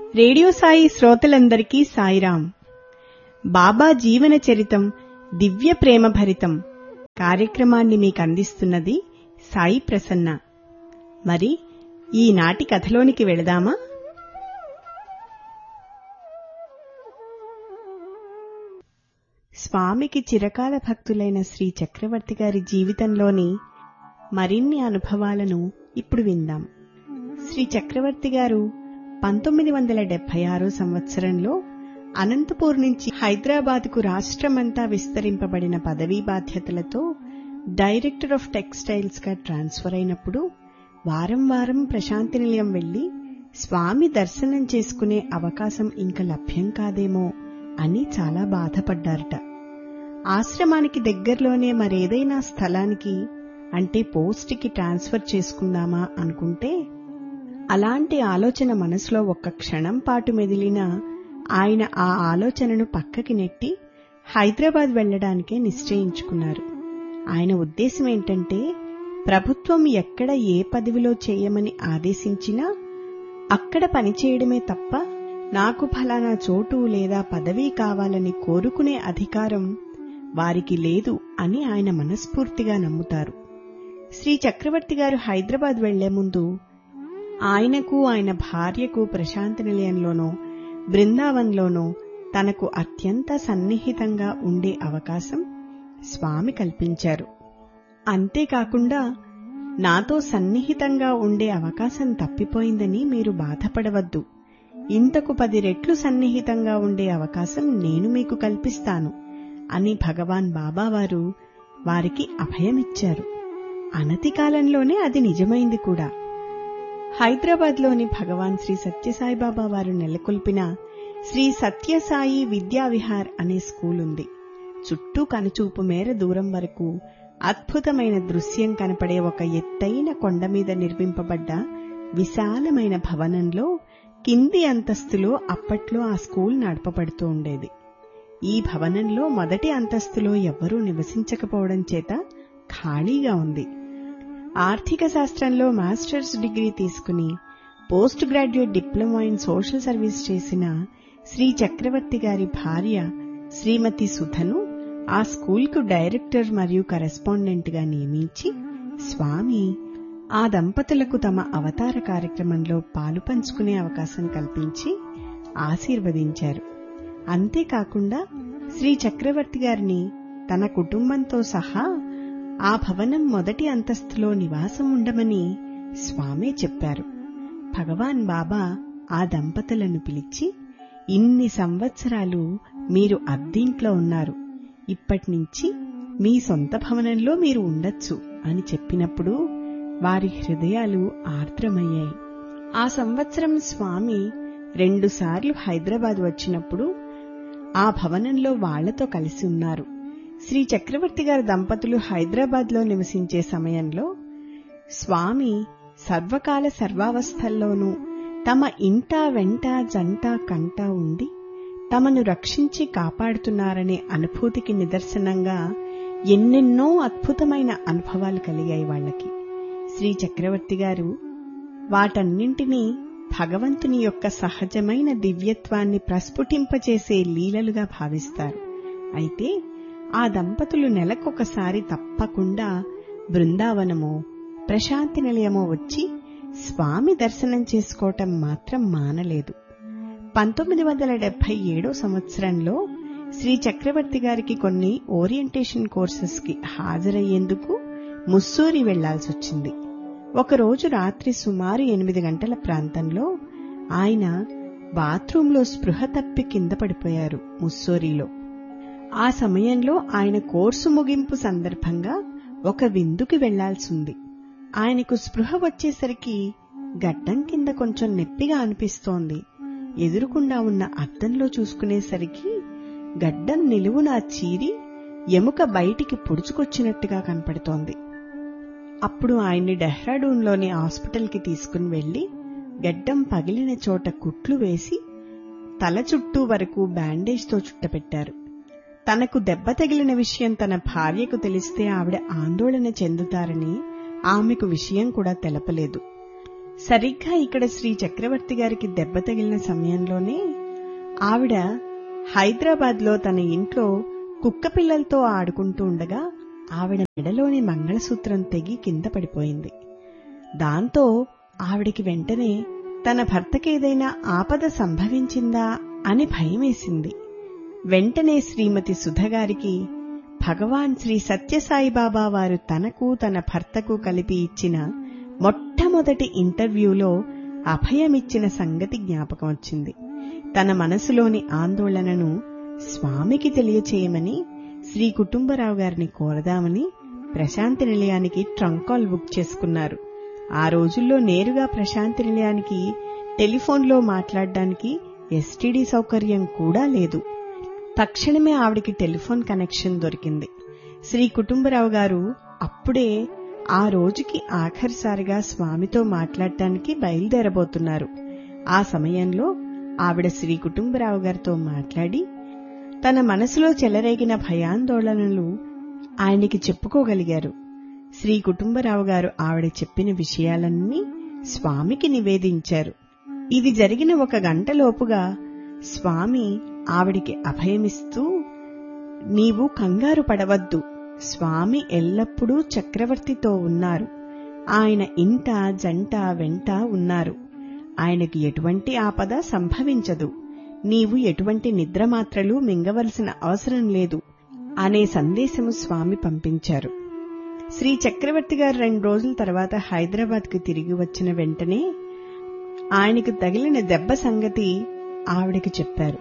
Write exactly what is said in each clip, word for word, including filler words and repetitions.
Radio Sai శ్రోతలందరికీ సాయిరాం. బాబా జీవన చరితం దివ్య ప్రేమ భరితం కార్యక్రమాన్ని మీకు అందిస్తున్నది సాయి ప్రసన్న. మరి ఈనాటి కథలోనికి వెళదామా? స్వామికి చిరకాల భక్తులైన శ్రీ చక్రవర్తి గారి జీవితంలోని మరిన్ని అనుభవాలను ఇప్పుడు విందాం. శ్రీ చక్రవర్తి గారు పంతొమ్మిది వందల డెబ్బై ఆరో సంవత్సరంలో అనంతపూర్ నుంచి హైదరాబాద్కు రాష్ట్రమంతా విస్తరింపబడిన పదవీ బాధ్యతలతో డైరెక్టర్ ఆఫ్ టెక్స్టైల్స్ గా ట్రాన్స్ఫర్ అయినప్పుడు వారం వారం ప్రశాంతి నిలయం వెళ్లి స్వామి దర్శనం చేసుకునే అవకాశం ఇంక లభ్యం కాదేమో అని చాలా బాధపడ్డారట. ఆశ్రమానికి దగ్గరలోనే మరేదైనా స్థలానికి అంటే పోస్ట్కి ట్రాన్స్ఫర్ చేసుకుందామా అనుకుంటే అలాంటి ఆలోచన మనసులో ఒక్క క్షణం పాటు మెదిలినా ఆయన ఆ ఆలోచనను పక్కకి నెట్టి హైదరాబాద్ వెళ్లడానికే నిశ్చయించుకున్నారు. ఆయన ఉద్దేశం ఏంటంటే ప్రభుత్వం ఎక్కడ ఏ పదవిలో చేయమని ఆదేశించినా అక్కడ పనిచేయడమే తప్ప నాకు ఫలానా చోటు లేదా పదవి కావాలని కోరుకునే అధికారం వారికి లేదు అని ఆయన మనస్ఫూర్తిగా నమ్ముతారు. శ్రీ చక్రవర్తి గారు హైదరాబాద్ వెళ్లే ముందు ఆయనకు ఆయన భార్యకు ప్రశాంతి నిలయంలోనో బృందావన్లోనో తనకు అత్యంత సన్నిహితంగా ఉండే అవకాశం స్వామి కల్పించారు. అంతేకాకుండా నాతో సన్నిహితంగా ఉండే అవకాశం తప్పిపోయిందని మీరు బాధపడవద్దు, ఇంతకు పది రెట్లు సన్నిహితంగా ఉండే అవకాశం నేను మీకు కల్పిస్తాను అని భగవాన్ బాబావారు వారికి అభయమిచ్చారు. అనతి కాలంలోనే అది నిజమైంది కూడా. హైదరాబాద్లోని భగవాన్ శ్రీ సత్యసాయిబాబా వారు నెలకొల్పిన శ్రీ సత్యసాయి విద్యావిహార్ అనే స్కూల్ ఉంది. చుట్టూ కనుచూపు మేర దూరం వరకు అద్భుతమైన దృశ్యం కనపడే ఒక ఎత్తైన కొండ మీద నిర్మింపబడ్డ విశాలమైన భవనంలో కింది అంతస్తులో అప్పట్లో ఆ స్కూల్ నడపబడుతూ ఉండేది. ఈ భవనంలో మొదటి అంతస్తులో ఎవ్వరూ నివసించకపోవడం చేత ఖాళీగా ఉంది. ఆర్థిక శాస్త్రంలో మాస్టర్స్ డిగ్రీ తీసుకుని post graduate diploma in social service చేసిన శ్రీ చక్రవర్తి గారి భార్య శ్రీమతి సుధను ఆ స్కూల్కు డైరెక్టర్ మరియు కరెస్పాండెంట్ గా నియమించి స్వామి ఆ దంపతులకు తమ అవతార కార్యక్రమంలో పాలు పంచుకునే అవకాశం కల్పించి ఆశీర్వదించారు. అంతేకాకుండా శ్రీ చక్రవర్తి గారిని తన కుటుంబంతో సహా ఆ భవనం మొదటి అంతస్తులో నివాసం ఉండమని స్వామే చెప్పారు. భగవాన్ బాబా ఆ దంపతులను పిలిచి, ఇన్ని సంవత్సరాలు మీరు అద్దీంట్లో ఉన్నారు, ఇప్పటినుంచి మీ సొంత భవనంలో మీరు ఉండొచ్చు అని చెప్పినప్పుడు వారి హృదయాలు ఆర్ద్రమయ్యాయి. ఆ సంవత్సరం స్వామి రెండుసార్లు హైదరాబాద్ వచ్చినప్పుడు ఆ భవనంలో వాళ్లతో కలిసి ఉన్నారు. శ్రీ చక్రవర్తి గారి దంపతులు హైదరాబాద్ లో నివసించే సమయంలో స్వామి సర్వకాల సర్వావస్థల్లోనూ తమ ఇంట వెంట జంట కంట ఉండి తమను రక్షించి కాపాడుతున్నారనే అనుభూతికి నిదర్శనంగా ఎన్నెన్నో అద్భుతమైన అనుభవాలు కలిగాయి వాళ్లకి. శ్రీ చక్రవర్తి గారు వాటన్నింటినీ భగవంతుని యొక్క సహజమైన దివ్యత్వాన్ని ప్రస్ఫుటింపచేసే లీలలుగా భావిస్తారు. అయితే ఆ దంపతులు నెలకొకసారి తప్పకుండా బృందావనమో ప్రశాంతి నిలయమో వచ్చి స్వామి దర్శనం చేసుకోవటం మాత్రం మానలేదు. పంతొమ్మిది వందల డెబ్బై ఏడో సంవత్సరంలో శ్రీ చక్రవర్తి గారికి కొన్ని ఓరియంటేషన్ కోర్సెస్ కి హాజరయ్యేందుకు ముస్సోరీ వెళ్లాల్సొచ్చింది. ఒకరోజు రాత్రి సుమారు ఎనిమిది గంటల ప్రాంతంలో ఆయన బాత్రూంలో స్పృహ తప్పి కింద పడిపోయారు ముస్సోరీలో. ఆ సమయంలో ఆయన కోర్సు ముగింపు సందర్భంగా ఒక విందుకి వెళ్లాల్సింది. ఆయనకు స్పృహ వచ్చేసరికి గడ్డం కింద కొంచెం నొప్పిగా అనిపిస్తోంది. ఎదురుకుండా ఉన్న అద్దంలో చూసుకునేసరికి గడ్డం నిలువునా చీరి ఎముక బయటికి పుడుచుకొచ్చినట్టుగా కనపడుతోంది. అప్పుడు ఆయన్ని డెహ్రాడూన్లోని హాస్పిటల్కి తీసుకుని వెళ్లి గడ్డం పగిలిన చోట కుట్లు వేసి తల చుట్టూ వరకు బ్యాండేజ్తో చుట్టపెట్టారు. తనకు దెబ్బ తగిలిన విషయం తన భార్యకు తెలిస్తే ఆవిడ ఆందోళన చెందుతారని ఆమెకు విషయం కూడా తెలపలేదు. సరిగ్గా ఇక్కడ శ్రీ చక్రవర్తి గారికి దెబ్బ తగిలిన సమయంలోనే ఆవిడ హైదరాబాద్లో తన ఇంట్లో కుక్కపిల్లలతో ఆడుకుంటూ ఉండగా ఆవిడ మెడలోని మంగళసూత్రం తెగి కింద పడిపోయింది. దాంతో ఆవిడికి వెంటనే తన భర్తకేదైనా ఆపద సంభవించిందా అని భయమేసింది. వెంటనే శ్రీమతి సుధగారికి భగవాన్ శ్రీ సత్యసాయిబాబా వారు తనకు తన భర్తకు కలిపి ఇచ్చిన మొట్టమొదటి ఇంటర్వ్యూలో అభయమిచ్చిన సంగతి జ్ఞాపకం వచ్చింది. తన మనసులోని ఆందోళనను స్వామికి తెలియచేయమని శ్రీ కుటుంబరావు గారిని కోరదామని ప్రశాంతి నిలయానికి ట్రంక్ కాల్ బుక్ చేసుకున్నారు. ఆ రోజుల్లో నేరుగా ప్రశాంతి నిలయానికి టెలిఫోన్లో మాట్లాడడానికి ఎస్టీడీ సౌకర్యం కూడా లేదు. తక్షణమే ఆవిడికి టెలిఫోన్ కనెక్షన్ దొరికింది. శ్రీ కుటుంబరావు గారు అప్పుడే ఆ రోజుకి ఆఖరిసారిగా స్వామితో మాట్లాడటానికి బయలుదేరబోతున్నారు. ఆ సమయంలో ఆవిడ శ్రీ కుటుంబరావు గారితో మాట్లాడి తన మనసులో చెలరేగిన భయాందోళనలు ఆయనకి చెప్పుకోగలిగారు. శ్రీ కుటుంబరావు గారు ఆవిడ చెప్పిన విషయాలన్నీ స్వామికి నివేదించారు. ఇది జరిగిన ఒక గంటలోపుగా స్వామి ఆవిడికి అభయమిస్తూ, నీవు కంగారు పడవద్దు, స్వామి ఎల్లప్పుడూ చక్రవర్తితో ఉన్నారు, ఆయన ఇంట జంట వెంట ఉన్నారు, ఆయనకి ఎటువంటి ఆపద సంభవించదు, నీవు ఎటువంటి నిద్రమాత్రలు మింగవలసిన అవసరం లేదు అనే సందేశము స్వామి పంపించారు. శ్రీ చక్రవర్తి గారు రెండు రోజుల తర్వాత హైదరాబాద్కు తిరిగి వచ్చిన వెంటనే ఆయనకు తగిలిన దెబ్బ సంగతి ఆవిడకి చెప్పారు.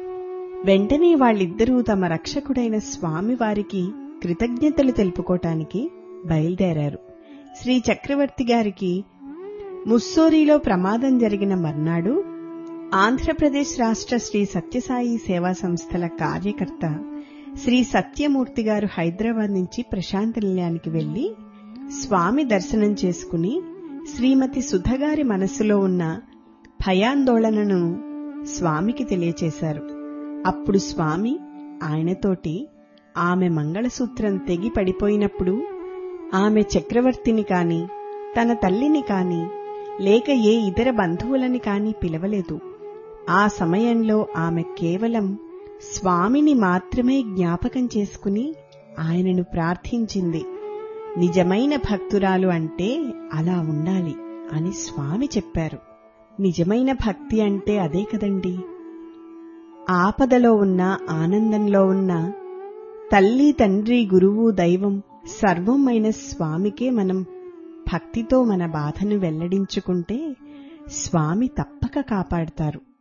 వెంటనే వాళ్ళిద్దరూ తమ రక్షకుడైన స్వామి వారికి కృతజ్ఞతలు తెలుపుకోటానికి బయలుదేరారు. శ్రీ చక్రవర్తి గారికి ముస్సోరీలో ప్రమాదం జరిగిన మర్నాడు ఆంధ్రప్రదేశ్ రాష్ట్ర శ్రీ సత్యసాయి సేవా సంస్థల కార్యకర్త శ్రీ సత్యమూర్తి గారు హైదరాబాద్ నుంచి ప్రశాంతి నిలయానికి వెళ్లి స్వామి దర్శనం చేసుకుని శ్రీమతి సుధగారి మనస్సులో ఉన్న భయాందోళనను స్వామికి తెలియచేశారు. అప్పుడు స్వామి ఆయనతోటి ఆమె మంగళసూత్రం తెగి పడిపోయినప్పుడు ఆమె చక్రవర్తిని కాని తన తల్లిని కాని లేక ఏ ఇతర బంధువులని కాని పిలవలేదు. ఆ సమయంలో ఆమె కేవలం స్వామిని మాత్రమే జ్ఞాపకం చేసుకుని ఆయనను ప్రార్థించింది. నిజమైన భక్తురాలు అంటే అలా ఉండాలి అని స్వామి చెప్పారు. నిజమైన భక్తి అంటే అదే కదండి. ఆపదలో ఉన్న ఆనందంలో ఉన్న తల్లి తండ్రి గురువు దైవం సర్వం అయిన స్వామికే మనం భక్తితో మన బాధను వెల్లడించుకుంటే స్వామి తప్పక కాపాడతారు.